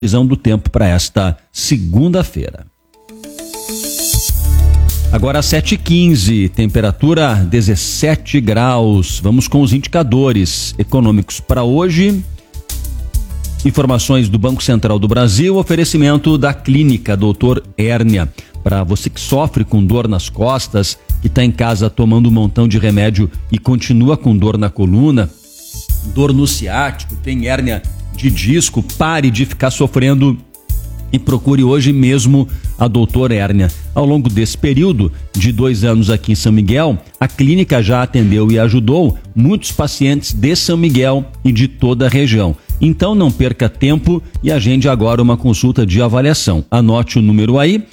Previsão do tempo para esta segunda-feira. Agora 7h15, temperatura 17 graus. Vamos com os indicadores econômicos para hoje. Informações do Banco Central do Brasil, oferecimento da Clínica Doutor Hérnia. Para você que sofre com dor nas costas, que está em casa tomando um montão de remédio e continua com dor na coluna, dor no ciático, tem hérnia de disco, pare de ficar sofrendo e procure hoje mesmo a Doutor Hérnia. Ao longo desse período de 2 anos aqui em São Miguel, a clínica já atendeu e ajudou muitos pacientes de São Miguel e de toda a região. Então não perca tempo e agende agora uma consulta de avaliação. Anote o número aí,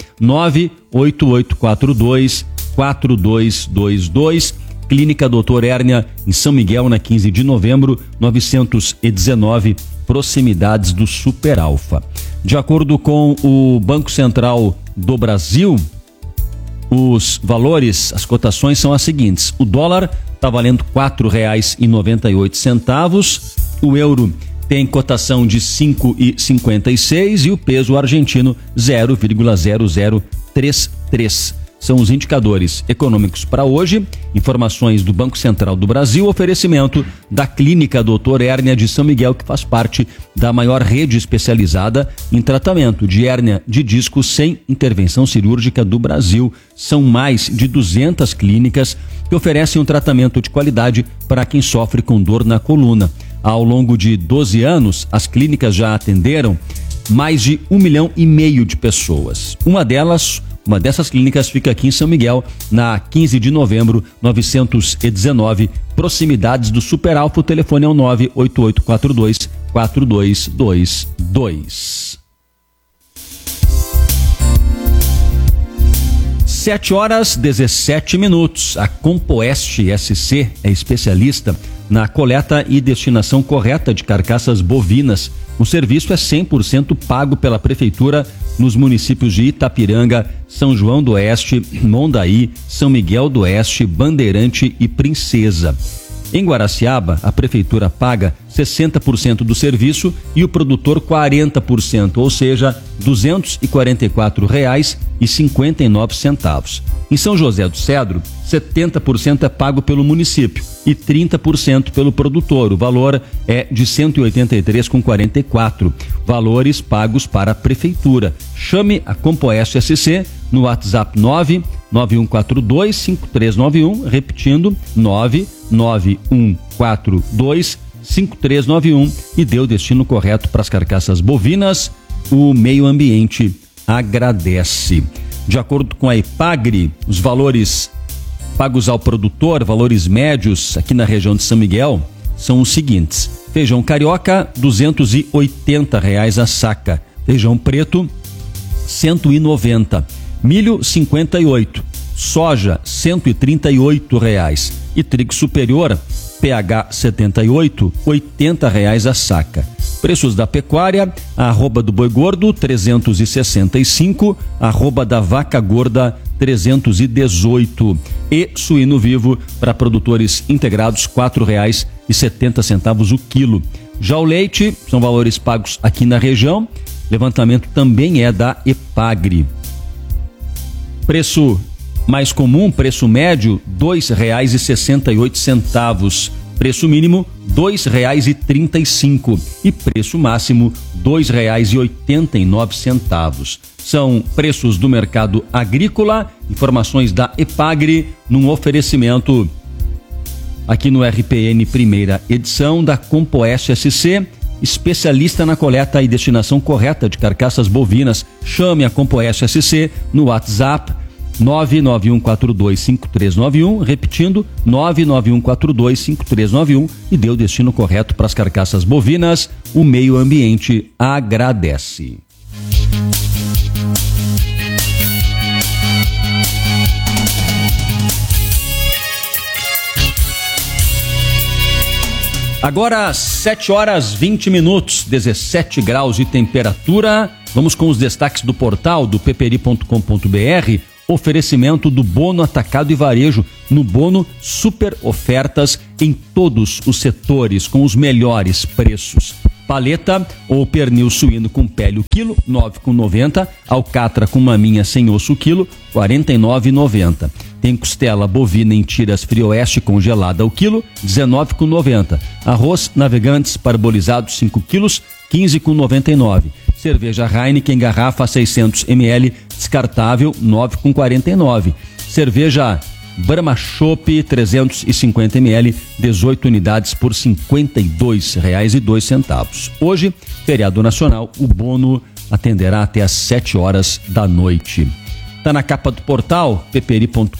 98842-4222, Clínica Doutor Hérnia, em São Miguel, na 15 de novembro, 919, proximidades do Super Alfa. De acordo com o Banco Central do Brasil, os valores, as cotações são as seguintes: o dólar está valendo R$ 4,98, o euro tem cotação de 5,56 e o peso argentino 0,0033. São os indicadores econômicos para hoje. Informações do Banco Central do Brasil, oferecimento da Clínica Doutor Hérnia de São Miguel, que faz parte da maior rede especializada em tratamento de hérnia de disco sem intervenção cirúrgica do Brasil. São mais de 200 clínicas que oferecem um tratamento de qualidade para quem sofre com dor na coluna. Ao longo de 12 anos, as clínicas já atenderam mais de 1,5 milhão de pessoas. Uma dessas clínicas fica aqui em São Miguel, na 15 de novembro, 919, proximidades do Super Alfa. O telefone é o 98842-4222. 7h17. A Compoeste SC é especialista na coleta e destinação correta de carcaças bovinas. O serviço é 100% pago pela Prefeitura nos municípios de Itapiranga, São João do Oeste, Mondaí, São Miguel do Oeste, Bandeirante e Princesa. Em Guaraciaba, a Prefeitura paga 60% do serviço e o produtor 40%, ou seja, R$ 244,59. Em São José do Cedro, 70% é pago pelo município e 30% pelo produtor. O valor é de R$ 183,44. Valores pagos para a Prefeitura. Chame a Compoeste SC no WhatsApp 99142-5391, repetindo, 99142-5391, e dê o destino correto para as carcaças bovinas. O meio ambiente agradece. De acordo com a Epagri, os valores pagos ao produtor, valores médios aqui na região de São Miguel, são os seguintes: feijão carioca, R$ 280 a saca; feijão preto, R$ 190; milho, 58; soja, R$ 138 e trigo superior, PH 78, R$ 80 a saca. Preços da pecuária: arroba do boi gordo 365, arroba da vaca gorda 318 e suíno vivo para produtores integrados R$ 4,70 o quilo. Já o leite, são valores pagos aqui na região. Levantamento também é da Epagri. Preço mais comum, preço médio, R$ 2,68. Preço mínimo, R$ 2,35 e preço máximo, R$ 2,89. São preços do mercado agrícola. Informações da Epagri num oferecimento aqui no RPN primeira edição da Compoeste SC, especialista na coleta e destinação correta de carcaças bovinas. Chame a Compoeste SC no WhatsApp 99142-5391, repetindo, 99142-5391, e dê o destino correto para as carcaças bovinas. O meio ambiente agradece. Agora 7h20, 17 graus de temperatura. Vamos com os destaques do portal do pperi.com.br. Oferecimento do Bono Atacado e Varejo. No Bono, super ofertas em todos os setores, com os melhores preços. Paleta ou pernil suíno com pele o quilo, 9,90. Alcatra com maminha sem osso o quilo, 49,90. Tem costela bovina em tiras Frioeste congelada o quilo, 19,90. Arroz Navegantes parbolizado 5 quilos, 15,99. Cerveja Heineken garrafa 600 ml descartável, 9,49. Cerveja Brahma Chopp 350 ml, 18 unidades por R$ 52,02. Hoje, feriado nacional, o Bono atenderá até às 7 horas da noite. Está na capa do portal pperi.com.br.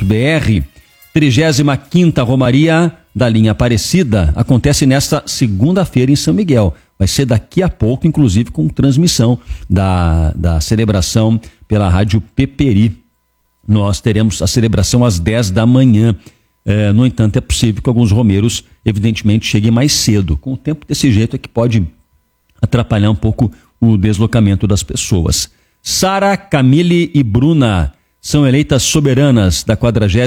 35ª Romaria da linha Aparecida acontece nesta segunda-feira em São Miguel. Vai ser daqui a pouco, inclusive com transmissão da celebração pela rádio Peperi. Nós teremos a celebração às 10 da manhã. No entanto, é possível que alguns romeiros, evidentemente, cheguem mais cedo. Com o tempo desse jeito é que pode atrapalhar um pouco o deslocamento das pessoas. Sara, Camille e Bruna são eleitas soberanas da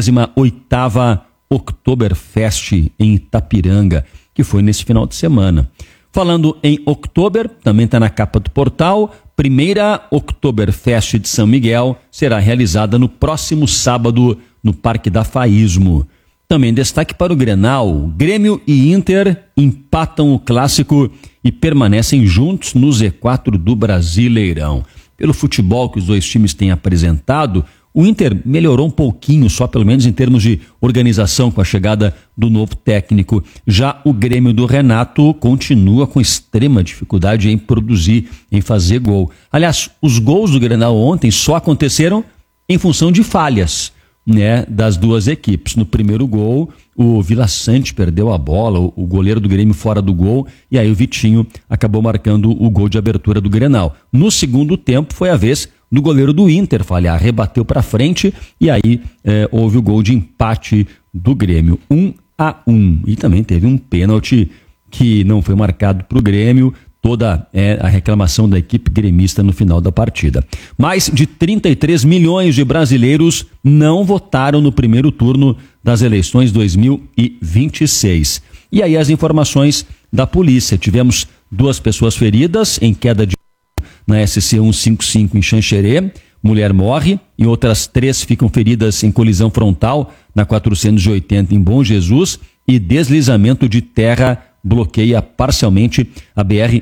48ª Oktoberfest em Itapiranga, que foi nesse final de semana. Falando em Oktober, também está na capa do portal, primeira Oktoberfest de São Miguel será realizada no próximo sábado no Parque da Faísmo. Também destaque para o Grenal. Grêmio e Inter empatam o clássico e permanecem juntos no Z4 do Brasileirão. Pelo futebol que os dois times têm apresentado, o Inter melhorou um pouquinho, só pelo menos em termos de organização com a chegada do novo técnico. Já o Grêmio do Renato continua com extrema dificuldade em produzir, em fazer gol. Aliás, os gols do Grenal ontem só aconteceram em função de falhas, né, das duas equipes. No primeiro gol, o Vila Sante perdeu a bola, o goleiro do Grêmio fora do gol, e aí o Vitinho acabou marcando o gol de abertura do Grenal. No segundo tempo foi a vez do goleiro do Inter falhar, rebateu para frente e aí houve o gol de empate do Grêmio, 1-1. E também teve um pênalti que não foi marcado para o Grêmio, toda a reclamação da equipe gremista no final da partida. Mais de 33 milhões de brasileiros não votaram no primeiro turno das eleições 2026. E aí as informações da polícia. Tivemos 2 pessoas feridas em queda de na SC 155 em Xanxerê, mulher morre e outras 3 ficam feridas em colisão frontal na 480 em Bom Jesus e deslizamento de terra bloqueia parcialmente a BR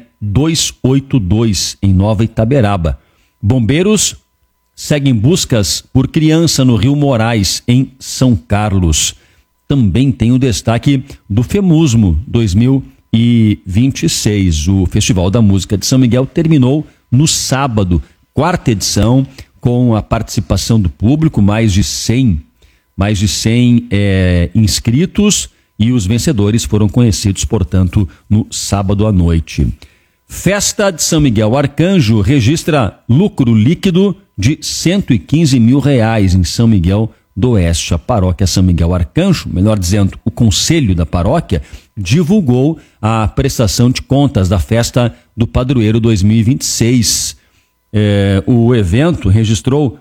282 em Nova Itaberaba. Bombeiros seguem buscas por criança no Rio Moraes em São Carlos. Também tem o destaque do FEMUSMO 2026. O Festival da Música de São Miguel terminou no sábado, 4ª edição, com a participação do público, mais de 100 inscritos, e os vencedores foram conhecidos, portanto, no sábado à noite. Festa de São Miguel Arcanjo registra lucro líquido de R$115 mil em São Miguel do Oeste. A paróquia São Miguel Arcanjo, melhor dizendo, o conselho da paróquia, divulgou a prestação de contas da festa do Padroeiro 2026. O evento registrou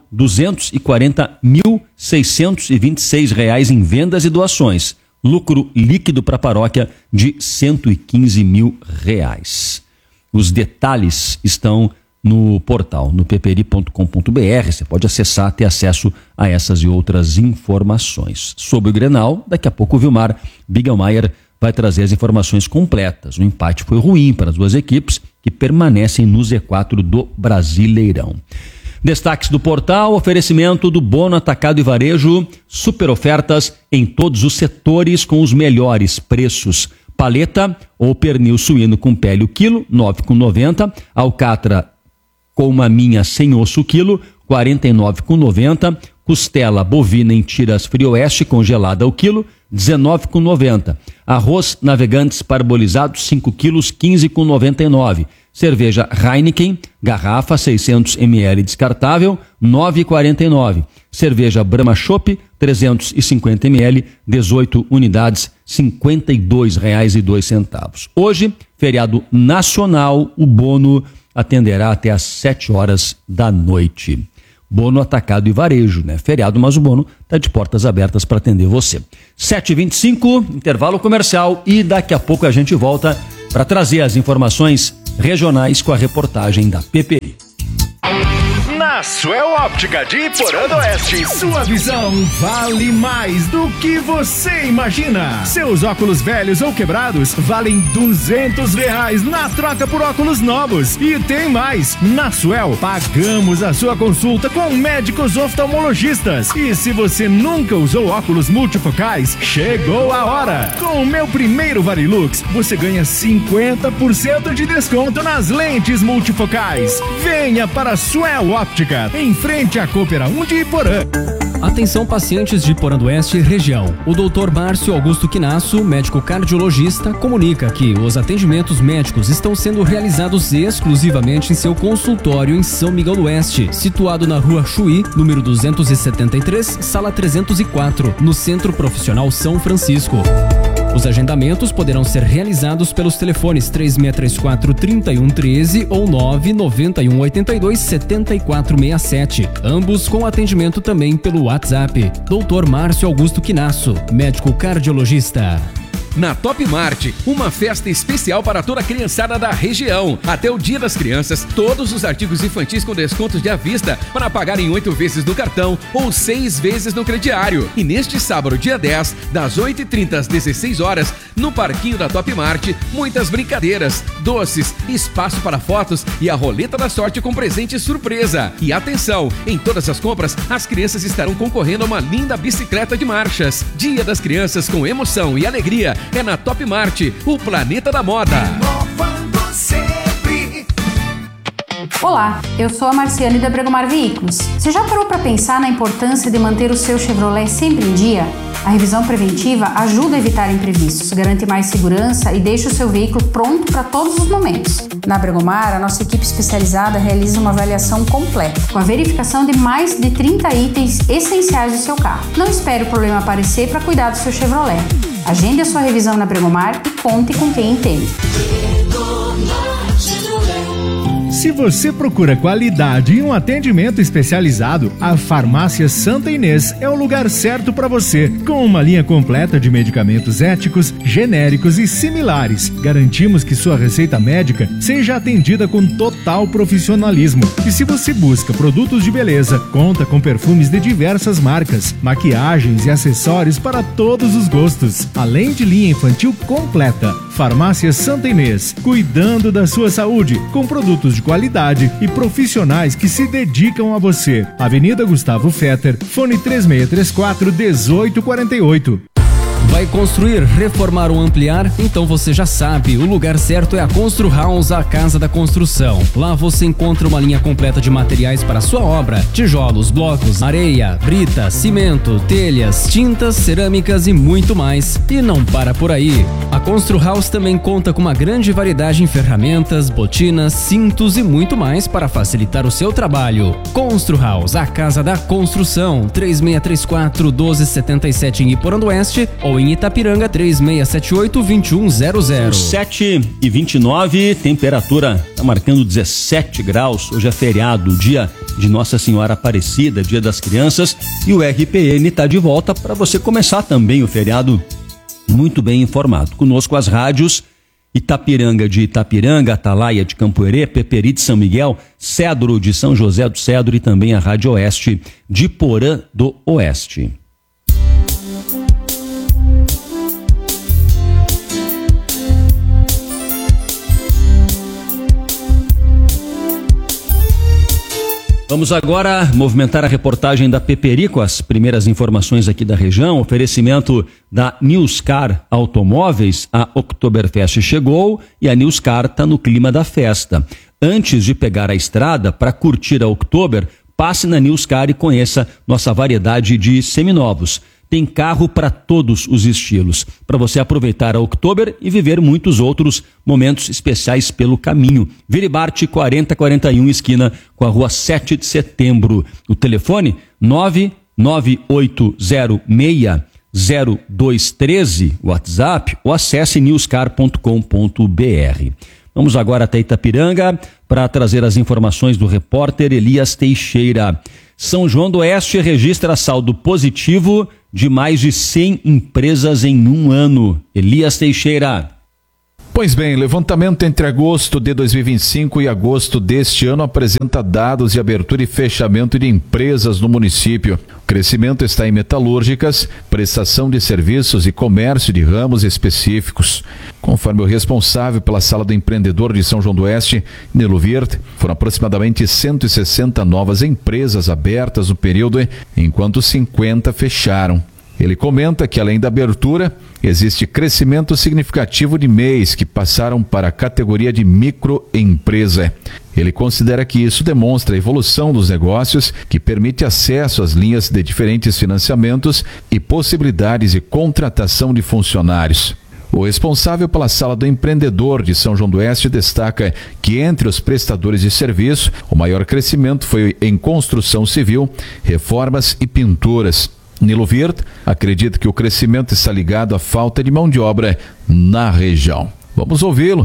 R$240.626 em vendas e doações. Lucro líquido para a paróquia de R$115 mil. Os detalhes estão no portal, no pperi.com.br. Você pode acessar, ter acesso a essas e outras informações. Sobre o Grenal, daqui a pouco o Vilmar Bigelmaier vai trazer as informações completas. O empate foi ruim para as duas equipes que permanecem no Z4 do Brasileirão. Destaques do portal, oferecimento do Bono Atacado e Varejo, super ofertas em todos os setores com os melhores preços. Paleta ou pernil suíno com pele o quilo, 9,90. Alcatra com maminha sem osso o quilo, 49,90. Costela bovina em tiras Frioeste congelada o quilo, 19,90. Arroz Navegantes parbolizado 5 quilos, 15,99. Cerveja Heineken, garrafa 600 ml descartável, 9,49. Cerveja Brahma Chopp, 350 ml, 18 unidades, R$ 52,02. Hoje, feriado nacional, o Bono atenderá até às 7 horas da noite. Bono Atacado e Varejo, né? Feriado, mas o Bono está de portas abertas para atender você. 7h25, intervalo comercial e daqui a pouco a gente volta para trazer as informações regionais com a reportagem da PPI. Na Suel Óptica de Iporã do Oeste, sua visão vale mais do que você imagina. Seus óculos velhos ou quebrados valem R$200 na troca por óculos novos. E tem mais, na Suel pagamos a sua consulta com médicos oftalmologistas. E se você nunca usou óculos multifocais, chegou a hora. Com o meu primeiro Varilux, você ganha 50% de desconto nas lentes multifocais. Venha para a Suel Óptica, em frente à Coopera 1 de Iporã. Atenção pacientes de Iporã do Oeste e região. O Dr. Márcio Augusto Quinasso, médico cardiologista, comunica que os atendimentos médicos estão sendo realizados exclusivamente em seu consultório em São Miguel do Oeste, situado na Rua Chuí, número 273, sala 304, no Centro Profissional São Francisco. Os agendamentos poderão ser realizados pelos telefones 3634-3113 ou 99182-7467, ambos com atendimento também pelo WhatsApp. Dr. Márcio Augusto Quinasso, médico cardiologista. Na Top Mart, uma festa especial para toda a criançada da região. Até o Dia das Crianças, todos os artigos infantis com descontos de à vista para pagar em 8 vezes no cartão ou 6 vezes no crediário. E neste sábado, dia 10, das 8h30 às 16 horas, no parquinho da Top Mart, muitas brincadeiras, doces, espaço para fotos e a roleta da sorte com presente surpresa. E atenção, em todas as compras, as crianças estarão concorrendo a uma linda bicicleta de marchas. Dia das Crianças com emoção e alegria é na Top Mart, o planeta da moda. Olá, eu sou a Marciane da Bregomar Veículos. Você já parou para pensar na importância de manter o seu Chevrolet sempre em dia? A revisão preventiva ajuda a evitar imprevistos, garante mais segurança e deixa o seu veículo pronto para todos os momentos. Na Bregomar, a nossa equipe especializada realiza uma avaliação completa, com a verificação de mais de 30 itens essenciais do seu carro. Não espere o problema aparecer para cuidar do seu Chevrolet. Agende a sua revisão na Bregomar e conte com quem entende. Se você procura qualidade e um atendimento especializado, a Farmácia Santa Inês é o lugar certo para você. Com uma linha completa de medicamentos éticos, genéricos e similares, garantimos que sua receita médica seja atendida com total profissionalismo. E se você busca produtos de beleza, conta com perfumes de diversas marcas, maquiagens e acessórios para todos os gostos, além de linha infantil completa. Farmácia Santa Inês, cuidando da sua saúde, com produtos de qualidade e profissionais que se dedicam a você. Avenida Gustavo Fetter, fone 3634-1848. Vai construir, reformar ou ampliar? Então você já sabe, o lugar certo é a Constru House, a casa da construção. Lá você encontra uma linha completa de materiais para a sua obra: tijolos, blocos, areia, brita, cimento, telhas, tintas, cerâmicas e muito mais. E não para por aí. A Constru House também conta com uma grande variedade em ferramentas, botinas, cintos e muito mais para facilitar o seu trabalho. Constru House, a casa da construção, 3634-1277 em Iporã do Oeste ou em Itapiranga, 3678-2100. 7h29, temperatura está marcando 17 graus. Hoje é feriado, dia de Nossa Senhora Aparecida, dia das crianças, e o RPN está de volta para você começar também o feriado muito bem informado. Conosco as rádios Itapiranga de Itapiranga, Atalaia de Campoerê, Peperi de São Miguel, Cedro de São José do Cedro e também a Rádio Oeste de Porã do Oeste. Vamos agora movimentar a reportagem da Peperi com as primeiras informações aqui da região. Oferecimento da Newscar Automóveis. A Oktoberfest chegou e a Newscar está no clima da festa. Antes de pegar a estrada para curtir a Oktober, passe na Newscar e conheça nossa variedade de seminovos. Tem carro para todos os estilos, para você aproveitar a Oktober e viver muitos outros momentos especiais pelo caminho. Viribarte 4041, esquina com a rua 7 de setembro. O telefone 998060213, WhatsApp, ou acesse newscar.com.br. Vamos agora até Itapiranga para trazer as informações do repórter Elias Teixeira. São João do Oeste registra saldo positivo de mais de 100 empresas em um ano. Elias Teixeira. Pois bem, levantamento entre agosto de 2025 e agosto deste ano apresenta dados de abertura e fechamento de empresas no município. O crescimento está em metalúrgicas, prestação de serviços e comércio de ramos específicos. Conforme o responsável pela Sala do Empreendedor de São João do Oeste, Nilo Wirth, foram aproximadamente 160 novas empresas abertas no período, enquanto 50 fecharam. Ele comenta que, além da abertura, existe crescimento significativo de MEIs que passaram para a categoria de microempresa. Ele considera que isso demonstra a evolução dos negócios, que permite acesso às linhas de diferentes financiamentos e possibilidades de contratação de funcionários. O responsável pela Sala do Empreendedor de São João do Oeste destaca que, entre os prestadores de serviço, o maior crescimento foi em construção civil, reformas e pinturas. Nilo Wirth acredita que o crescimento está ligado à falta de mão de obra na região. Vamos ouvi-lo.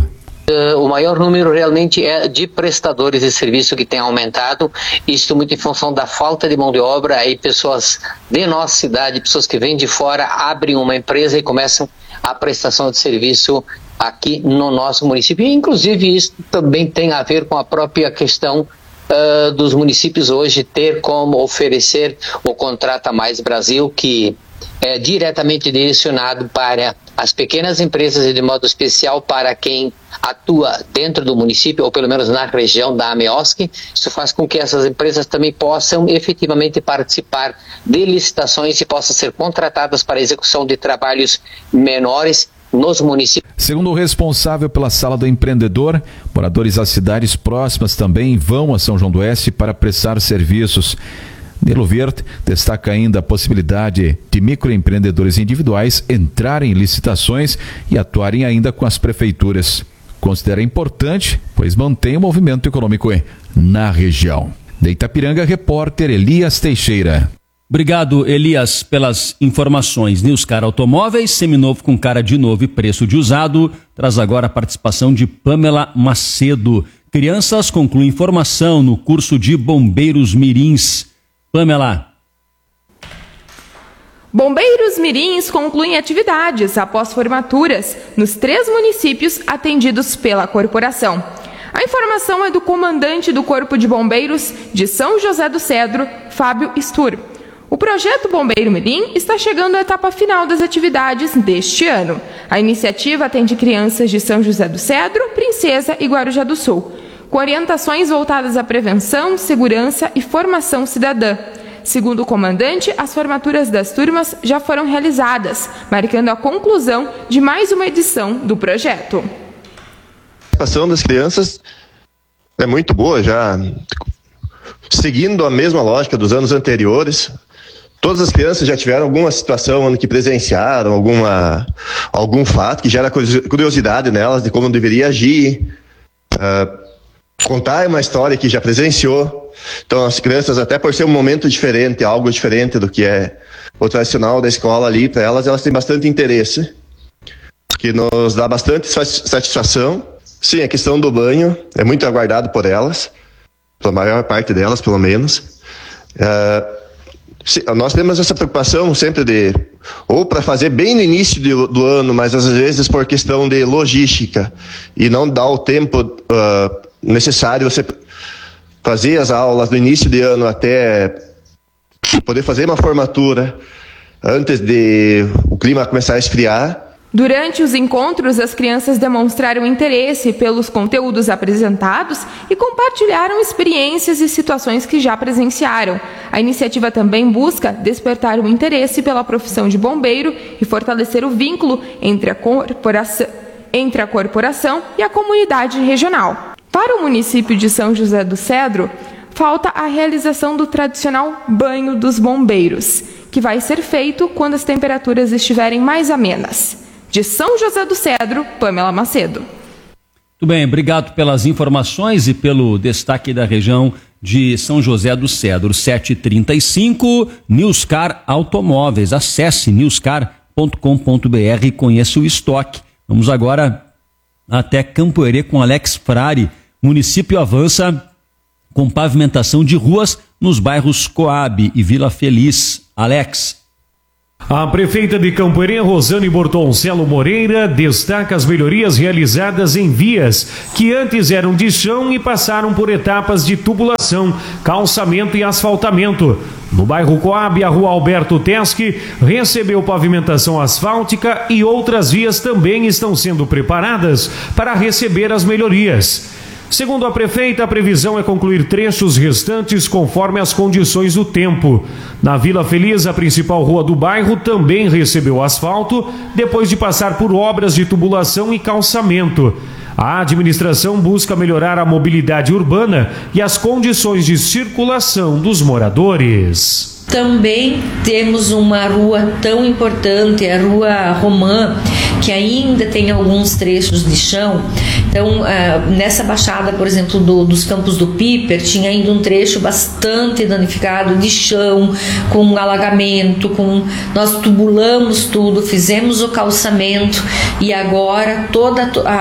O maior número realmente é de prestadores de serviço que tem aumentado, isso muito em função da falta de mão de obra. Aí pessoas de nossa cidade, pessoas que vêm de fora, abrem uma empresa e começam a prestação de serviço aqui no nosso município. E, inclusive, isso também tem a ver com a própria questão dos municípios hoje ter como oferecer o Contrata Mais Brasil, que é diretamente direcionado para as pequenas empresas e de modo especial para quem atua dentro do município, ou pelo menos na região da AMEOSC. Isso faz com que essas empresas também possam efetivamente participar de licitações e possam ser contratadas para a execução de trabalhos menores nos municípios. Segundo o responsável pela Sala do Empreendedor, moradores das cidades próximas também vão a São João do Oeste para prestar serviços. Nilo Wirth destaca ainda a possibilidade de microempreendedores individuais entrarem em licitações e atuarem ainda com as prefeituras. Considera importante, pois mantém o movimento econômico na região. De Itapiranga, repórter Elias Teixeira. Obrigado, Elias, pelas informações. Newscar Automóveis, seminovo com cara de novo e preço de usado. Traz agora a participação de Pamela Macedo. Crianças concluem formação no curso de Bombeiros Mirins. Pamela. Bombeiros Mirins concluem atividades após formaturas nos 3 municípios atendidos pela corporação. A informação é do comandante do Corpo de Bombeiros de São José do Cedro, Fábio Stur. O projeto Bombeiro Mirim está chegando à etapa final das atividades deste ano. A iniciativa atende crianças de São José do Cedro, Princesa e Guarujá do Sul, com orientações voltadas à prevenção, segurança e formação cidadã. Segundo o comandante, as formaturas das turmas já foram realizadas, marcando a conclusão de mais uma edição do projeto. A participação das crianças é muito boa, já seguindo a mesma lógica dos anos anteriores. Todas as crianças já tiveram alguma situação que presenciaram, algum fato que gera curiosidade nelas de como deveria agir, contar uma história que já presenciou. Então as crianças, até por ser um momento diferente, algo diferente do que é o tradicional da escola ali, para elas têm bastante interesse, que nos dá bastante satisfação. Sim, a questão do banho é muito aguardado por elas, pela maior parte delas, pelo menos. Nós temos essa preocupação sempre ou para fazer bem no início do ano, mas às vezes por questão de logística e não dá o tempo necessário você fazer as aulas no início de ano até poder fazer uma formatura antes de o clima começar a esfriar. Durante os encontros, as crianças demonstraram interesse pelos conteúdos apresentados e compartilharam experiências e situações que já presenciaram. A iniciativa também busca despertar o interesse pela profissão de bombeiro e fortalecer o vínculo entre a corporação e a comunidade regional. Para o município de São José do Cedro, falta a realização do tradicional banho dos bombeiros, que vai ser feito quando as temperaturas estiverem mais amenas. De São José do Cedro, Pamela Macedo. Muito bem, obrigado pelas informações e pelo destaque da região de São José do Cedro. 7h35, Newscar Automóveis. Acesse newscar.com.br e conheça o estoque. Vamos agora até Campo Herê com Alex Frari. O município avança com pavimentação de ruas nos bairros Coab e Vila Feliz. Alex. A prefeita de Campoerê, Rosane Bortoncelo Moreira, destaca as melhorias realizadas em vias que antes eram de chão e passaram por etapas de tubulação, calçamento e asfaltamento. No bairro Coab, a rua Alberto Teschi recebeu pavimentação asfáltica e outras vias também estão sendo preparadas para receber as melhorias. Segundo a prefeita, a previsão é concluir trechos restantes conforme as condições do tempo. Na Vila Feliz, a principal rua do bairro também recebeu asfalto, depois de passar por obras de tubulação e calçamento. A administração busca melhorar a mobilidade urbana e as condições de circulação dos moradores. Também temos uma rua tão importante, a Rua Romã, que ainda tem alguns trechos de chão. Então, nessa baixada, por exemplo, dos Campos do Piper, tinha ainda um trecho bastante danificado de chão, com alagamento, nós tubulamos tudo, fizemos o calçamento e agora toda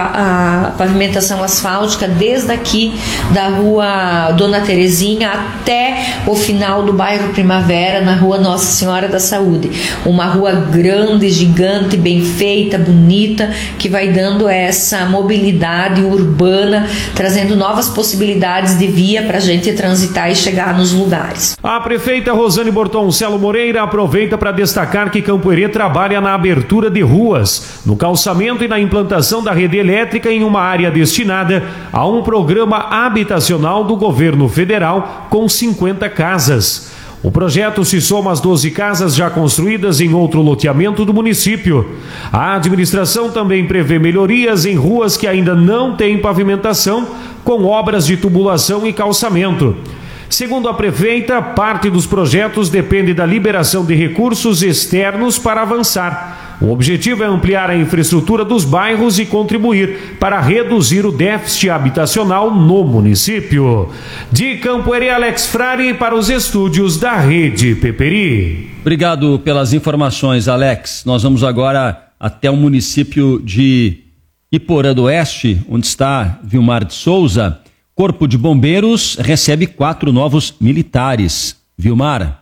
a pavimentação asfáltica, desde aqui da Rua Dona Terezinha até o final do bairro Primavera, na Rua Nossa Senhora da Saúde. Uma rua grande, gigante, bem feita, bonita, que vai dando essa mobilidade urbana, trazendo novas possibilidades de via para a gente transitar e chegar nos lugares. A prefeita Rosane Bortoncelo Moreira aproveita para destacar que Campoerê trabalha na abertura de ruas, no calçamento e na implantação da rede elétrica em uma área destinada a um programa habitacional do governo federal com 50 casas. O projeto se soma às 12 casas já construídas em outro loteamento do município. A administração também prevê melhorias em ruas que ainda não têm pavimentação, com obras de tubulação e calçamento. Segundo a prefeita, parte dos projetos depende da liberação de recursos externos para avançar. O objetivo é ampliar a infraestrutura dos bairros e contribuir para reduzir o déficit habitacional no município. De Campoerê, Alex Frari para os estúdios da Rede Peperi. Obrigado pelas informações, Alex. Nós vamos agora até o município de Iporã do Oeste, onde está Vilmar de Souza. Corpo de Bombeiros recebe 4 novos militares. Vilmar.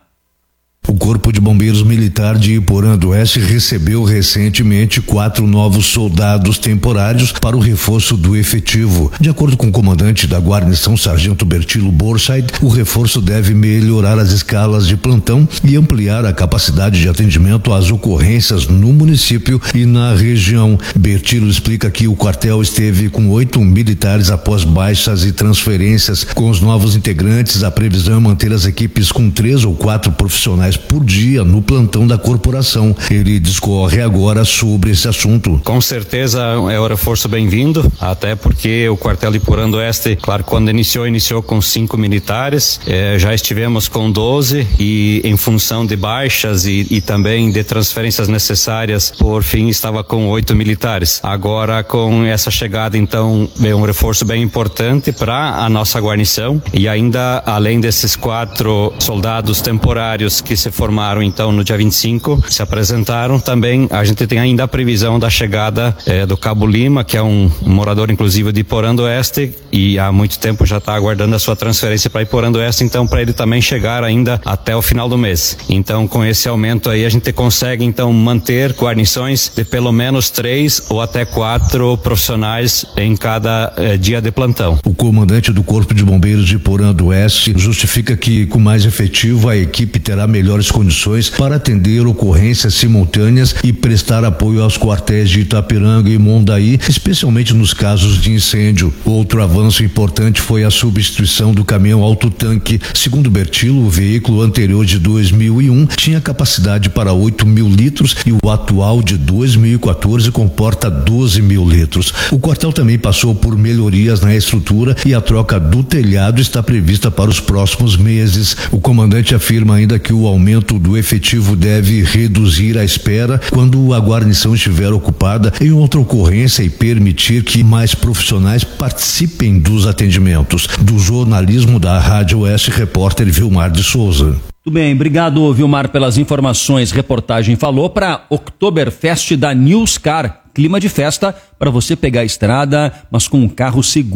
O Corpo de Bombeiros Militar de Iporã do Oeste recebeu recentemente 4 novos soldados temporários para o reforço do efetivo. De acordo com o comandante da guarnição, Sargento Bertilo Borscheid, o reforço deve melhorar as escalas de plantão e ampliar a capacidade de atendimento às ocorrências no município e na região. Bertilo explica que o quartel esteve com 8 militares após baixas e transferências. Com os novos integrantes, a previsão é manter as equipes com 3 ou 4 profissionais por dia no plantão da corporação. Ele discorre agora sobre esse assunto. Com certeza é um reforço bem-vindo, até porque o quartel de Iporã do Oeste, claro, quando iniciou com 5 militares, já estivemos com 12 e em função de baixas e também de transferências necessárias, por fim estava com 8 militares. Agora com essa chegada então é um reforço bem importante para a nossa guarnição e ainda além desses 4 soldados temporários que se formaram então no dia 25, se apresentaram também, a gente tem ainda a previsão da chegada do Cabo Lima, que é um morador inclusive de Iporã do Oeste e há muito tempo já está aguardando a sua transferência para Iporã do Oeste, então para ele também chegar ainda até o final do mês. Então com esse aumento aí a gente consegue então manter guarnições de pelo menos 3 ou até 4 profissionais em cada dia de plantão. O comandante do Corpo de Bombeiros de Iporã do Oeste justifica que com mais efetivo a equipe terá melhores condições para atender ocorrências simultâneas e prestar apoio aos quartéis de Itapiranga e Mondaí, especialmente nos casos de incêndio. Outro avanço importante foi a substituição do caminhão autotanque. Segundo Bertilo, o veículo anterior de 2001 tinha capacidade para 8 mil litros e o atual de 2014 comporta 12 mil litros. O quartel também passou por melhorias na estrutura e a troca do telhado está prevista para os próximos meses. O comandante afirma ainda que o aumento do efetivo deve reduzir a espera quando a guarnição estiver ocupada em outra ocorrência e permitir que mais profissionais participem dos atendimentos. Do jornalismo da Rádio Oeste, repórter Vilmar de Souza. Tudo bem, obrigado Vilmar pelas informações. Reportagem falou para Oktoberfest da Newscar. Clima de festa para você pegar a estrada, mas com um carro seguro.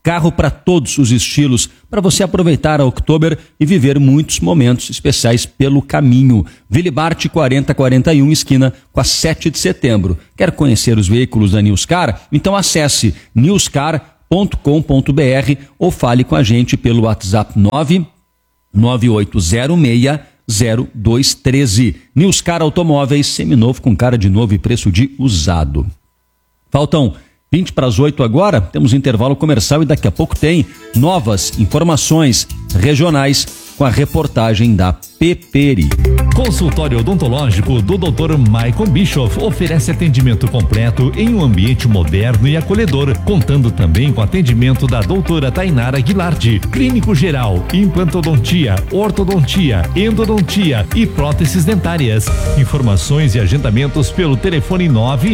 Carro para todos os estilos, para você aproveitar a Oktober e viver muitos momentos especiais pelo caminho. Vilibarte 4041, esquina com a 7 de setembro. Quer conhecer os veículos da Newscar? Então acesse newscar.com.br ou fale com a gente pelo WhatsApp 998060213. Newscar Automóveis, seminovo com cara de novo e preço de usado. Faltam 20 para as 8 agora, temos intervalo comercial e daqui a pouco tem novas informações regionais com a reportagem da Peperi. Consultório odontológico do Dr. Michael Bischoff oferece atendimento completo em um ambiente moderno e acolhedor, contando também com atendimento da doutora Tainara Guilardi, clínico geral, implantodontia, ortodontia, endodontia e próteses dentárias. Informações e agendamentos pelo telefone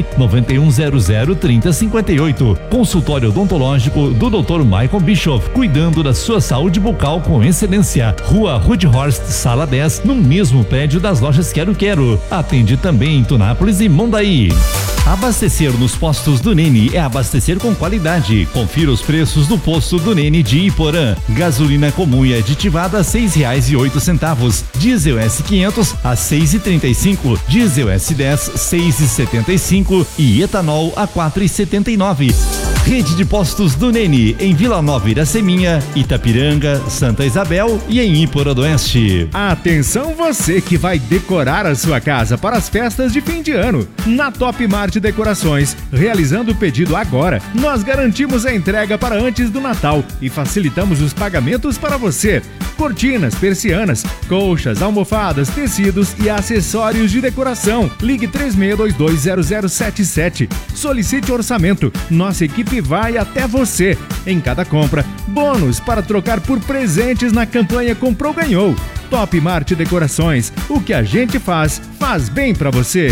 991003058. Consultório odontológico do Dr. Michael Bischoff, cuidando da sua saúde bucal com excelência. Rua Rudhorst, Sala 10, no mesmo prédio das lojas Quero Quero. Atende também em Tunápolis e Mondaí. Abastecer nos postos do Nene é abastecer com qualidade. Confira os preços do posto do Nene de Iporã. Gasolina comum e aditivada a R$6,08. Diesel S500 a R$6,35. Diesel S10 R$6,75 e etanol a R$4,79. Rede de postos do Nene em Vila Nova Iraceminha, Itapiranga, Santa Isabel e em Iporã do Oeste. Atenção você que vai decorar a sua casa para as festas de fim de ano. Na Top Mart Decorações, realizando o pedido agora, nós garantimos a entrega para antes do Natal e facilitamos os pagamentos para você. Cortinas, persianas, colchas, almofadas, tecidos e acessórios de decoração. Ligue 36220077. Solicite orçamento. Nossa equipe vai até você. Em cada compra, bônus para trocar por presentes na campanha Comprou Ganhou. Top Mart Decorações. O que a gente faz, faz bem para você.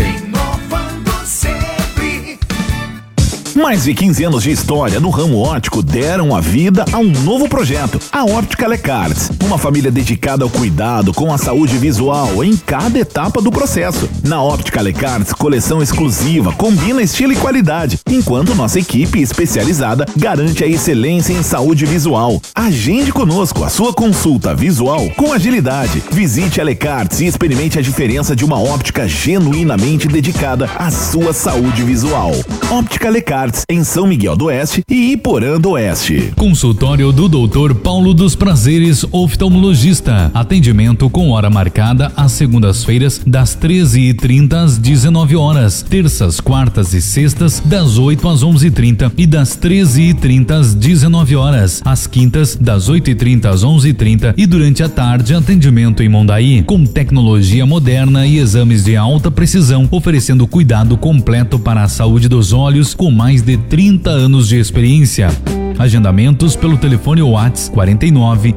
Mais de 15 anos de história no ramo óptico deram a vida a um novo projeto, a Óptica Lecarts. Uma família dedicada ao cuidado com a saúde visual em cada etapa do processo. Na Óptica Lecarts, coleção exclusiva, combina estilo e qualidade, enquanto nossa equipe especializada garante a excelência em saúde visual. Agende conosco a sua consulta visual com agilidade. Visite a Lecarts e experimente a diferença de uma óptica genuinamente dedicada à sua saúde visual. Óptica Lecarts, em São Miguel do Oeste e Iporã do Oeste. Consultório do Dr. Paulo dos Prazeres, oftalmologista. Atendimento com hora marcada às segundas-feiras, das 13h30 às 19h. Terças, quartas e sextas, das 8 às 11h30 e das 13h30 às 19h. Às quintas, das 8h30 às 11h30 e durante a tarde, atendimento em Mondaí, com tecnologia moderna e exames de alta precisão, oferecendo cuidado completo para a saúde dos olhos, com mais de 30 anos de experiência. Agendamentos pelo telefone WhatsApp 49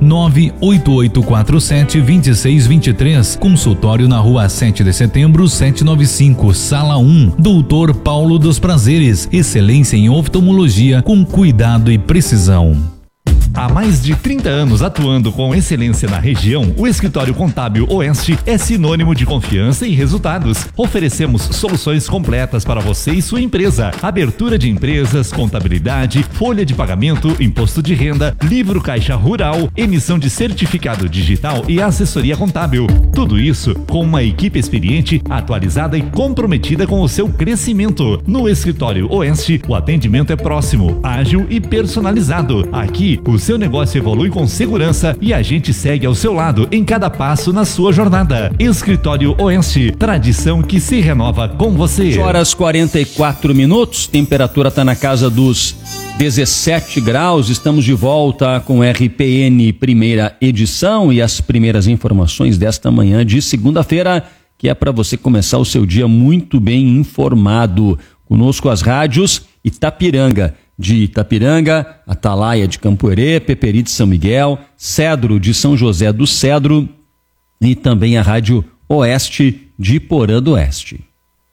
98847 2623. Consultório na rua 7 de setembro 795, sala 1. Doutor Paulo dos Prazeres. Excelência em oftalmologia com cuidado e precisão. Há mais de 30 anos atuando com excelência na região, o Escritório Contábil Oeste é sinônimo de confiança e resultados. Oferecemos soluções completas para você e sua empresa. Abertura de empresas, contabilidade, folha de pagamento, imposto de renda, livro caixa rural, emissão de certificado digital e assessoria contábil. Tudo isso com uma equipe experiente, atualizada e comprometida com o seu crescimento. No Escritório Oeste, o atendimento é próximo, ágil e personalizado. Aqui, o seu negócio evolui com segurança e a gente segue ao seu lado em cada passo na sua jornada. Escritório Oeste, tradição que se renova com você. 8h44, temperatura está na casa dos 17 graus, estamos de volta com RPN primeira edição e as primeiras informações desta manhã de segunda-feira, que é para você começar o seu dia muito bem informado. Conosco as rádios Itapiranga de Itapiranga, Atalaia de Campoerê, Peperi de São Miguel, Cedro de São José do Cedro e também a Rádio Oeste de Iporã do Oeste.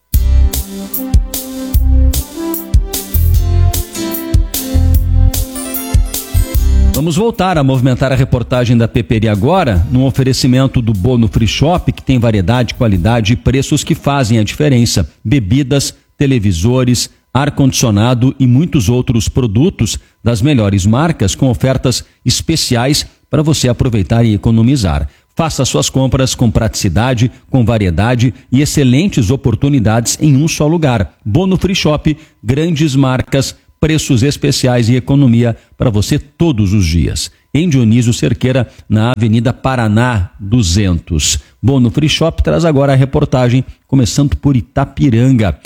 Vamos voltar a movimentar a reportagem da Peperi agora, num oferecimento do Bono Free Shop, que tem variedade, qualidade e preços que fazem a diferença. Bebidas, televisores, ar-condicionado e muitos outros produtos das melhores marcas com ofertas especiais para você aproveitar e economizar. Faça suas compras com praticidade, com variedade e excelentes oportunidades em um só lugar. Bono Free Shop, grandes marcas, preços especiais e economia para você todos os dias. Em Dionísio Cerqueira, na Avenida Paraná 200. Bono Free Shop traz agora a reportagem, começando por Itapiranga.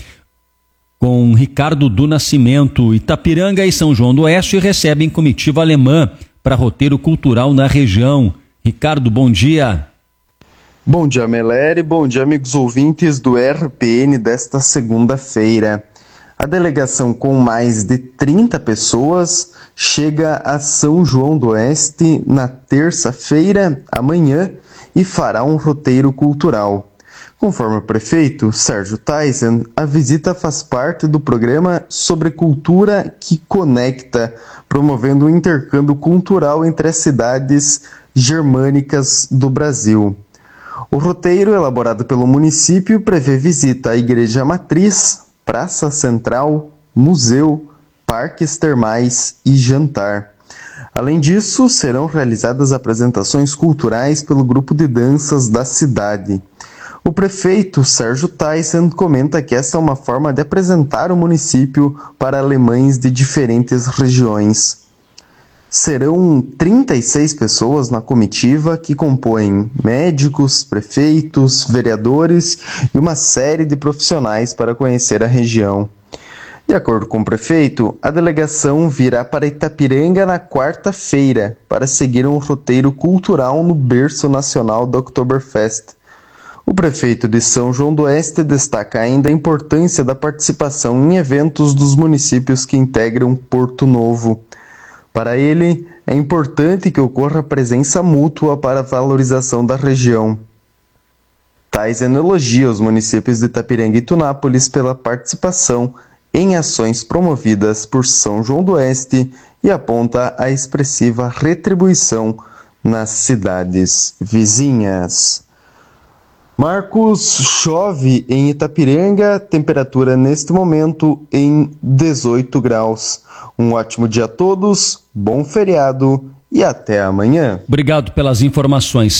Com Ricardo do Nascimento, Itapiranga e São João do Oeste recebem comitiva alemã para roteiro cultural na região. Ricardo, bom dia. Bom dia, Meleri. Bom dia, amigos ouvintes do RPN desta segunda-feira. A delegação com mais de 30 pessoas chega a São João do Oeste na terça-feira, amanhã, e fará um roteiro cultural. Conforme o prefeito Sérgio Tyson, a visita faz parte do programa Sobre Cultura que Conecta, promovendo um intercâmbio cultural entre as cidades germânicas do Brasil. O roteiro, elaborado pelo município, prevê visita à Igreja Matriz, Praça Central, Museu, Parques Termais e jantar. Além disso, serão realizadas apresentações culturais pelo grupo de danças da cidade. O prefeito Sérgio Tyson comenta que esta é uma forma de apresentar o município para alemães de diferentes regiões. Serão 36 pessoas na comitiva que compõem médicos, prefeitos, vereadores e uma série de profissionais para conhecer a região. De acordo com o prefeito, a delegação virá para Itapiranga na quarta-feira para seguir um roteiro cultural no berço nacional do Oktoberfest. O prefeito de São João do Oeste destaca ainda a importância da participação em eventos dos municípios que integram Porto Novo. Para ele, é importante que ocorra presença mútua para a valorização da região. Tyson elogia os municípios de Itapiranga e Tunápolis pela participação em ações promovidas por São João do Oeste e aponta a expressiva retribuição nas cidades vizinhas. Marcos, chove em Itapiranga, temperatura neste momento em 18 graus. Um ótimo dia a todos, bom feriado e até amanhã. Obrigado pelas informações.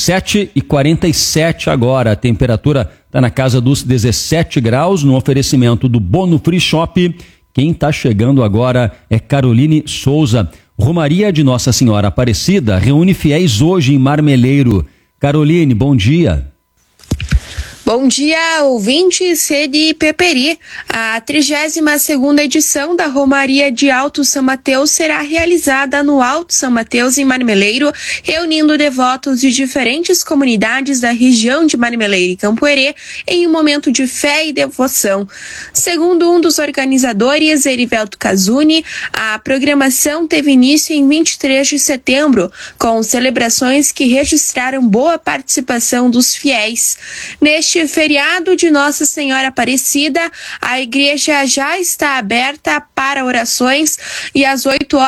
7h47 agora, a temperatura está na casa dos 17 graus, no oferecimento do Bono Free Shop. Quem está chegando agora é Caroline Souza. Romaria de Nossa Senhora Aparecida reúne fiéis hoje em Marmeleiro. Caroline, bom dia. Bom dia, ouvintes, Rede Peperi. A 32ª edição da Romaria de Alto São Mateus será realizada no Alto São Mateus, em Marmeleiro, reunindo devotos de diferentes comunidades da região de Marmeleiro e Campoerê em um momento de fé e devoção. Segundo um dos organizadores, Erivelto Casuni, a programação teve início em 23 de setembro, com celebrações que registraram boa participação dos fiéis. Neste feriado de Nossa Senhora Aparecida, a igreja já está aberta para orações e às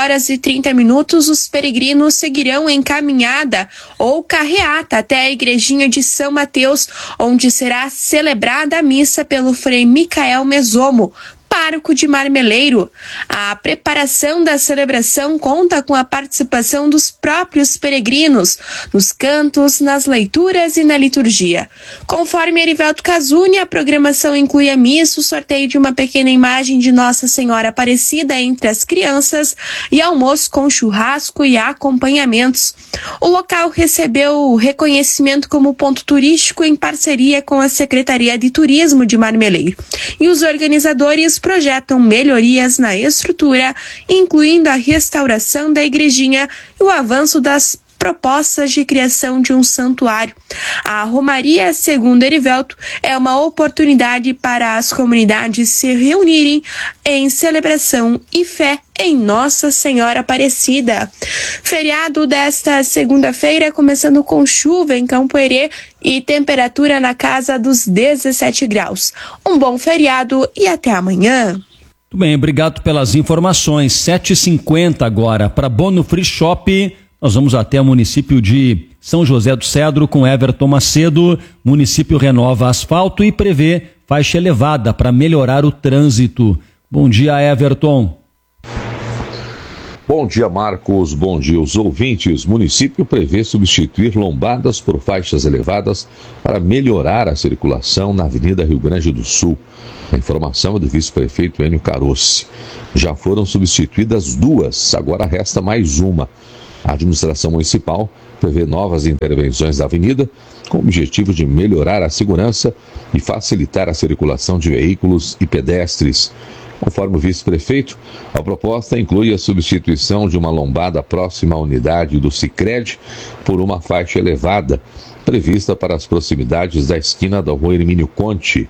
8h30 os peregrinos seguirão em caminhada ou carreata até a igrejinha de São Mateus, onde será celebrada a missa pelo Frei Micael Mesomo, pároco de Marmeleiro. A preparação da celebração conta com a participação dos próprios peregrinos, nos cantos, nas leituras e na liturgia. Conforme Erivelto Casuni, a programação inclui a missa, o sorteio de uma pequena imagem de Nossa Senhora Aparecida entre as crianças e almoço com churrasco e acompanhamentos. O local recebeu reconhecimento como ponto turístico em parceria com a Secretaria de Turismo de Marmeleiro. E os organizadores projetam melhorias na estrutura, incluindo a restauração da igrejinha e o avanço das propostas de criação de um santuário. A Romaria, segundo Erivelto, é uma oportunidade para as comunidades se reunirem em celebração e fé em Nossa Senhora Aparecida. Feriado desta segunda-feira, começando com chuva em Campoerê e temperatura na casa dos 17 graus. Um bom feriado e até amanhã. Muito bem, obrigado pelas informações. 7h50 agora para Bono Free Shop. Nós vamos até o município de São José do Cedro com Everton Macedo. O município renova asfalto e prevê faixa elevada para melhorar o trânsito. Bom dia, Everton. Bom dia, Marcos. Bom dia, os ouvintes. O município prevê substituir lombadas por faixas elevadas para melhorar a circulação na Avenida Rio Grande do Sul. A informação é do vice-prefeito Enio Carossi. Já foram substituídas 2, agora resta mais uma. A administração municipal prevê novas intervenções da avenida com o objetivo de melhorar a segurança e facilitar a circulação de veículos e pedestres. Conforme o vice-prefeito, a proposta inclui a substituição de uma lombada próxima à unidade do Sicredi por uma faixa elevada, prevista para as proximidades da esquina da Rua Hermínio Conte.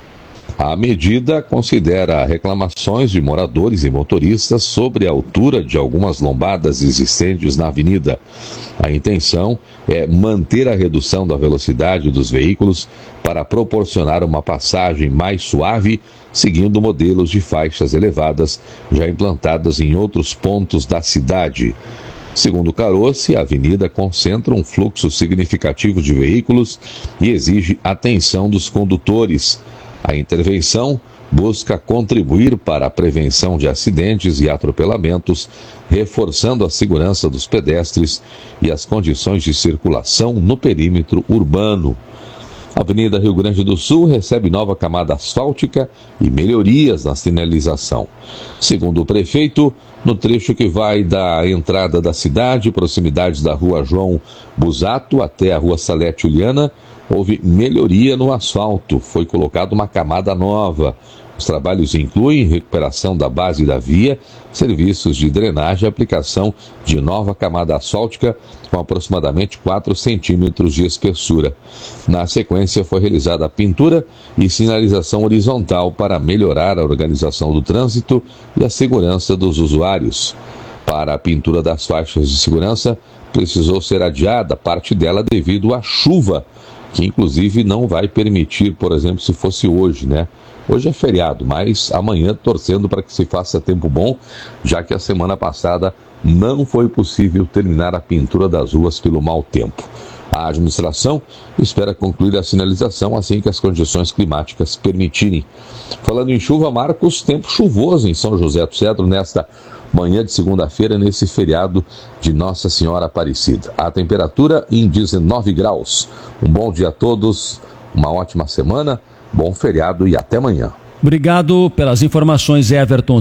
A medida considera reclamações de moradores e motoristas sobre a altura de algumas lombadas existentes na avenida. A intenção é manter a redução da velocidade dos veículos para proporcionar uma passagem mais suave, seguindo modelos de faixas elevadas já implantadas em outros pontos da cidade. Segundo Carossi, a avenida concentra um fluxo significativo de veículos e exige atenção dos condutores. A intervenção busca contribuir para a prevenção de acidentes e atropelamentos, reforçando a segurança dos pedestres e as condições de circulação no perímetro urbano. A Avenida Rio Grande do Sul recebe nova camada asfáltica e melhorias na sinalização. Segundo o prefeito, no trecho que vai da entrada da cidade, proximidades da Rua João Busato até a Rua Salete Uliana, houve melhoria no asfalto, foi colocada uma camada nova. Os trabalhos incluem recuperação da base da via, serviços de drenagem e aplicação de nova camada asfáltica com aproximadamente 4 centímetros de espessura. Na sequência, foi realizada a pintura e sinalização horizontal para melhorar a organização do trânsito e a segurança dos usuários. Para a pintura das faixas de segurança, precisou ser adiada parte dela devido à chuva, que inclusive não vai permitir, por exemplo, se fosse hoje, né? Hoje é feriado, mas amanhã torcendo para que se faça tempo bom, já que a semana passada não foi possível terminar a pintura das ruas pelo mau tempo. A administração espera concluir a sinalização assim que as condições climáticas permitirem. Falando em chuva, Marcos, tempo chuvoso em São José do Cedro nesta manhã de segunda-feira, nesse feriado de Nossa Senhora Aparecida. A temperatura em 19 graus. Um bom dia a todos, uma ótima semana, bom feriado e até amanhã. Obrigado pelas informações, Everton.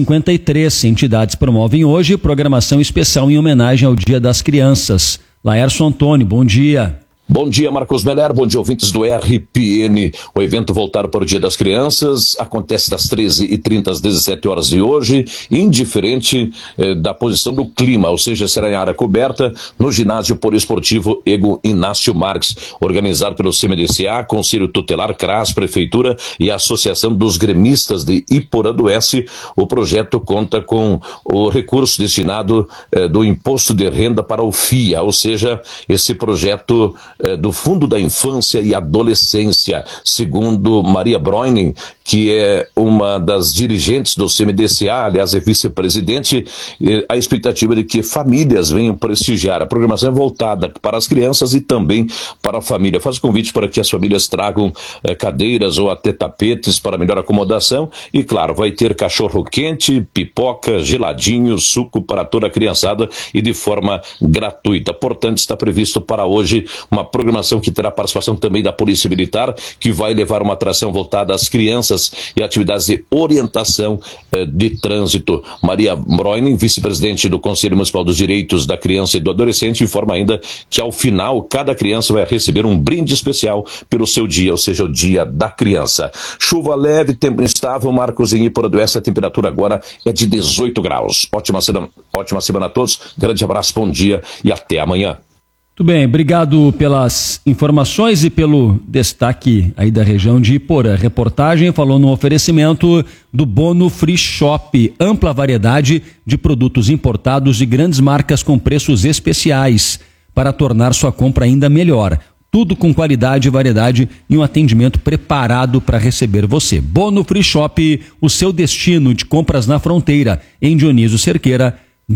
7h53, entidades promovem hoje programação especial em homenagem ao Dia das Crianças. Laércio Antônio, bom dia. Bom dia, Marcos Meller, bom dia, ouvintes do RPN. O evento voltado para o Dia das Crianças acontece das 13h30 às 17h de hoje, indiferente da posição do clima, ou seja, será em área coberta no ginásio poliesportivo Ego Inácio Marques, organizado pelo CMDCA, Conselho Tutelar, CRAS, Prefeitura e Associação dos Gremistas de Iporã do Oeste. O projeto conta com o recurso destinado do Imposto de Renda para o FIA, ou seja, esse projeto do Fundo da Infância e Adolescência, segundo Maria Broining, que é uma das dirigentes do CMDCA, aliás é vice-presidente, a expectativa de que famílias venham prestigiar. A programação é voltada para as crianças e também para a família. Faz convite para que as famílias tragam cadeiras ou até tapetes para melhor acomodação e, claro, vai ter cachorro quente, pipoca, geladinho, suco para toda a criançada e de forma gratuita. Portanto, está previsto para hoje uma programação que terá participação também da Polícia Militar, que vai levar uma atração voltada às crianças e atividades de orientação de trânsito. Maria Broining, vice-presidente do Conselho Municipal dos Direitos da Criança e do Adolescente, informa ainda que ao final cada criança vai receber um brinde especial pelo seu dia, ou seja, o Dia da Criança. Chuva leve, tempo instável, Marcos, em Iporã do Oeste, a temperatura agora é de 18 graus. Ótima semana a todos, grande abraço, bom dia e até amanhã. Muito bem, obrigado pelas informações e pelo destaque aí da região de Iporã. Reportagem falou no oferecimento do Bono Free Shop, ampla variedade de produtos importados de grandes marcas com preços especiais para tornar sua compra ainda melhor. Tudo com qualidade, variedade e um atendimento preparado para receber você. Bono Free Shop, o seu destino de compras na fronteira, em Dionísio Cerqueira,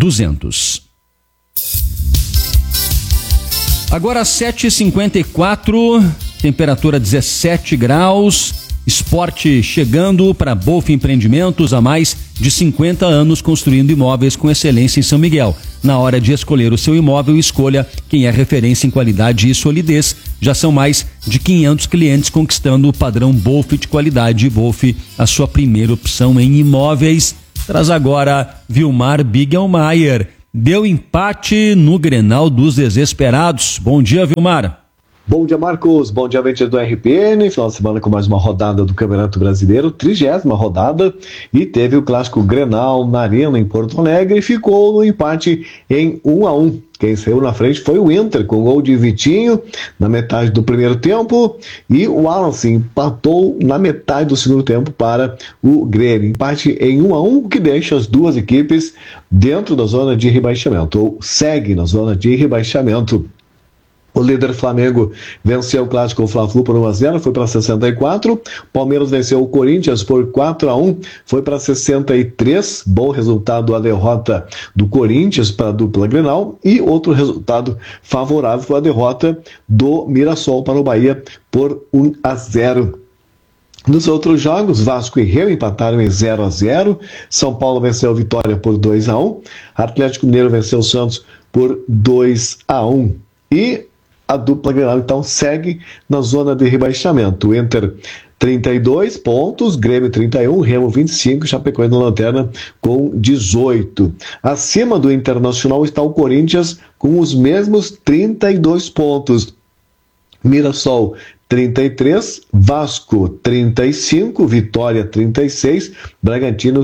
200. Agora 7h54, temperatura 17 graus. Esporte chegando para Bolf Empreendimentos há mais de 50 anos construindo imóveis com excelência em São Miguel. Na hora de escolher o seu imóvel, escolha quem é referência em qualidade e solidez. Já são mais de 500 clientes conquistando o padrão Bolf de qualidade. Bolf, a sua primeira opção em imóveis. Traz agora Vilmar Bigelmaier. Deu empate no Grenal dos Desesperados. Bom dia, Vilmar. Bom dia, Marcos. Bom dia, ouvintes do RPN. Final de semana com mais uma rodada do Campeonato Brasileiro, 30ª rodada, e teve o clássico Grenal na Arena em Porto Alegre e ficou no empate em 1-1. Quem saiu na frente foi o Inter, com gol de Vitinho na metade do primeiro tempo, e o Wallace empatou na metade do segundo tempo para o Grêmio. Empate em 1-1, que deixa as duas equipes dentro da zona de rebaixamento, ou segue na zona de rebaixamento. O líder Flamengo venceu o clássico Fla-Flu por 1-0, foi para 64. Palmeiras venceu o Corinthians por 4-1, foi para 63. Bom resultado a derrota do Corinthians para a dupla Grenal. E outro resultado favorável foi a derrota do Mirassol para o Bahia por 1-0. Nos outros jogos, Vasco e Remo empataram em 0-0. São Paulo venceu a Vitória por 2-1. Atlético Mineiro venceu o Santos por 2-1. E a dupla Grenal, então, segue na zona de rebaixamento. O Inter, 32 pontos, Grêmio, 31, Remo, 25, Chapecoense na lanterna com 18. Acima do Internacional está o Corinthians com os mesmos 32 pontos. Mirassol, 33, Vasco 35, Vitória 36, Bragantino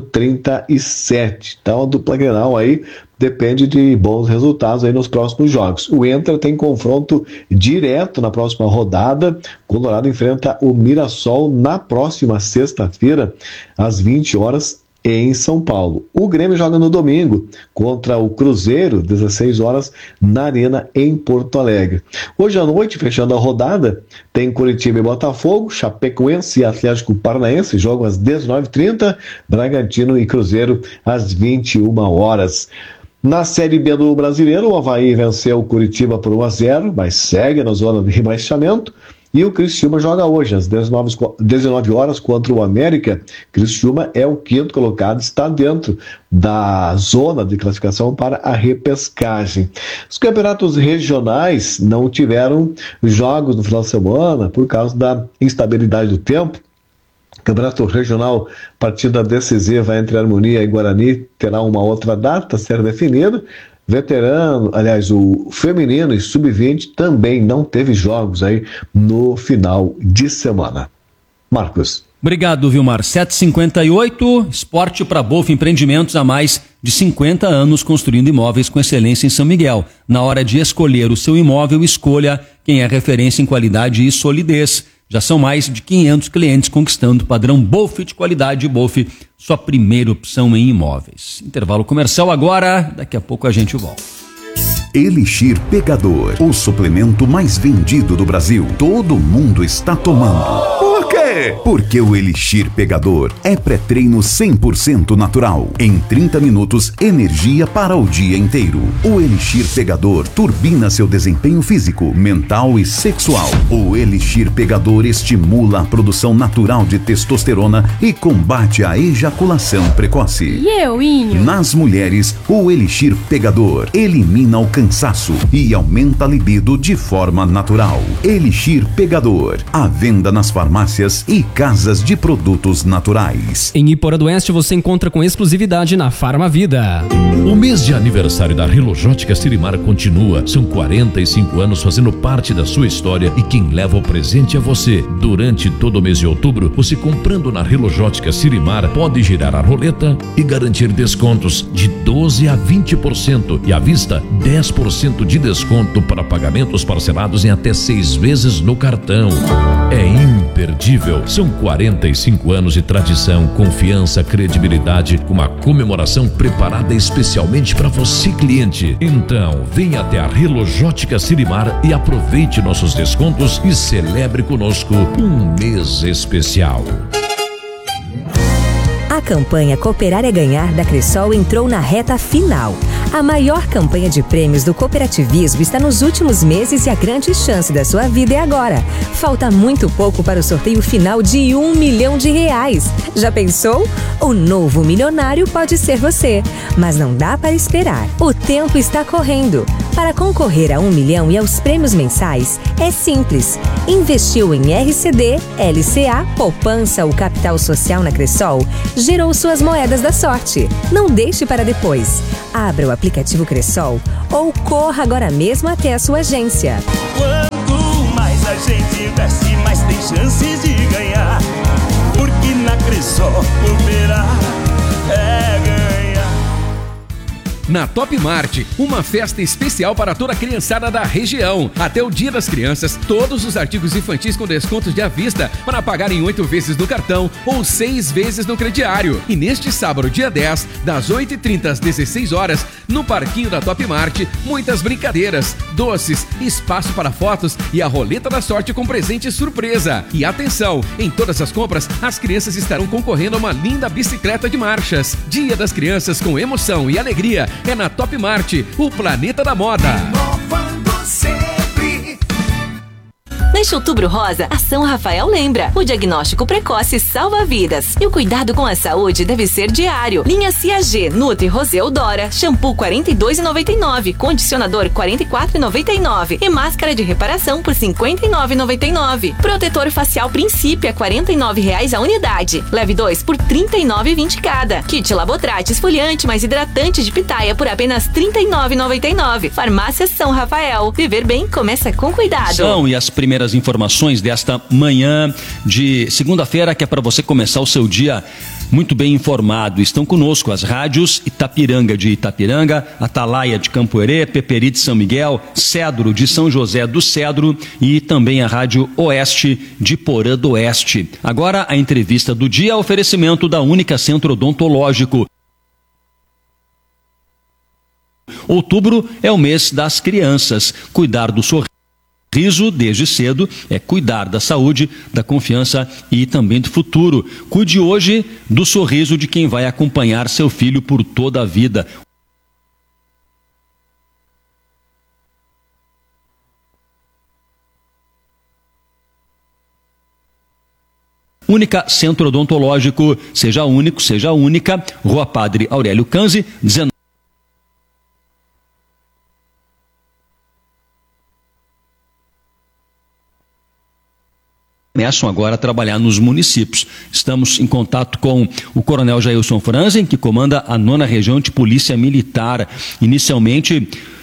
37. Então a dupla Grenal aí depende de bons resultados aí nos próximos jogos. O Inter tem confronto direto na próxima rodada. O Colorado enfrenta o Mirassol na próxima sexta-feira, às 20 horas, em São Paulo. O Grêmio joga no domingo contra o Cruzeiro, 16 horas, na Arena em Porto Alegre. Hoje à noite, fechando a rodada, tem Curitiba e Botafogo, Chapecoense e Atlético Paranaense jogam às 19h30, Bragantino e Cruzeiro às 21 horas. Na Série B do Brasileiro, o Avaí venceu o Curitiba por 1-0, mas segue na zona de rebaixamento. E o Criciúma joga hoje, às 19 horas, contra o América. Criciúma é o quinto colocado, está dentro da zona de classificação para a repescagem. Os campeonatos regionais não tiveram jogos no final de semana por causa da instabilidade do tempo. Campeonato Regional, partida decisiva entre Harmonia e Guarani, terá uma outra data a ser definida. Veterano, aliás, o feminino e sub-20 também não teve jogos aí no final de semana. Marcos. Obrigado, Vilmar. 7h58, esporte para Bolf Empreendimentos há mais de 50 anos construindo imóveis com excelência em São Miguel. Na hora de escolher o seu imóvel, escolha quem é referência em qualidade e solidez. Já são mais de 500 clientes conquistando o padrão Bolf de qualidade. Bolf, sua primeira opção em imóveis. Intervalo comercial agora, daqui a pouco a gente volta. Elixir Pegador, o suplemento mais vendido do Brasil. Todo mundo está tomando. Por quê? Porque o Elixir Pegador é pré-treino 100% natural. Em 30 minutos, energia para o dia inteiro. O Elixir Pegador turbina seu desempenho físico, mental e sexual. O Elixir Pegador estimula a produção natural de testosterona e combate a ejaculação precoce. E eu, Inho? Nas mulheres, o Elixir Pegador elimina o cansaço e aumenta a libido de forma natural. Elixir Pegador, à venda nas farmácias e casas de produtos naturais. Em Iporã do Oeste você encontra com exclusividade na Farmavida. O mês de aniversário da Relogiotica Sirimar continua. São 45 anos fazendo parte da sua história e quem leva o presente é você. Durante todo o mês de outubro, você comprando na Relogiotica Sirimar pode girar a roleta e garantir descontos de 12% a 20% e à vista 10% de desconto para pagamentos parcelados em até 6 vezes no cartão. É imperdível. São 45 anos de tradição, confiança, credibilidade, com uma comemoração preparada especialmente para você, cliente. Então, venha até a Relogiotica Sirimar e aproveite nossos descontos e celebre conosco um mês especial. A campanha Cooperar é Ganhar da Cressol entrou na reta final. A maior campanha de prêmios do cooperativismo está nos últimos meses e a grande chance da sua vida é agora. Falta muito pouco para o sorteio final de R$1 milhão. Já pensou? O novo milionário pode ser você, mas não dá para esperar. O tempo está correndo. Para concorrer a R$1 milhão e aos prêmios mensais, é simples. Investiu em RCD, LCA, poupança ou capital social na Cressol, gerou suas moedas da sorte. Não deixe para depois. Abra o aplicativo Cressol ou corra agora mesmo até a sua agência. Quanto mais a gente investe, mais tem chances de ganhar. Porque na Cressol cooperar é ganhar. Na Top Mart, uma festa especial para toda a criançada da região. Até o Dia das Crianças, todos os artigos infantis com descontos de à vista para pagar em 8 vezes no cartão ou 6 vezes no crediário. E neste sábado, dia 10, das 8h30 às 16 horas, no parquinho da Top Mart, muitas brincadeiras, doces, espaço para fotos e a roleta da sorte com presente surpresa. E atenção, em todas as compras, as crianças estarão concorrendo a uma linda bicicleta de marchas. Dia das Crianças com emoção e alegria é na Top Mart, o planeta da moda. Neste Outubro Rosa, a São Rafael lembra: o diagnóstico precoce salva vidas e o cuidado com a saúde deve ser diário. Linha CAG, Nutri Roseu Dora, shampoo R$ 42,99, condicionador R$ 44,99 e máscara de reparação por R$ 59,99. Protetor facial Princípio a R$ 49,00 a unidade. Leve 2 por R$ 39,20 cada. Kit Labotrate esfoliante mais hidratante de pitaia por apenas R$ 39,99. Farmácia São Rafael. Viver bem começa com cuidado. São e as primeiras informações desta manhã de segunda-feira, que é para você começar o seu dia muito bem informado. Estão conosco as rádios Itapiranga de Itapiranga, Atalaia de Campoerê, Peperi de São Miguel, Cedro de São José do Cedro e também a Rádio Oeste de Porã do Oeste. Agora a entrevista do dia, oferecimento da Única Centro Odontológico. Outubro é o mês das crianças. Cuidar do sorriso desde cedo é cuidar da saúde, da confiança e também do futuro. Cuide hoje do sorriso de quem vai acompanhar seu filho por toda a vida. Única Centro Odontológico, seja único, seja única, Rua Padre Aurélio Canzi, 19. Começam agora a trabalhar nos municípios. Estamos em contato com o Coronel Jailson Franzen, que comanda a 9ª Região de Polícia Militar. Inicialmente,